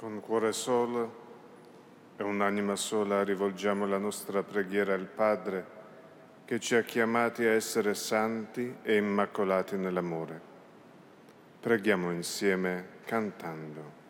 Con cuore solo e un'anima sola rivolgiamo la nostra preghiera al Padre, che ci ha chiamati a essere santi e immacolati nell'amore. Preghiamo insieme cantando.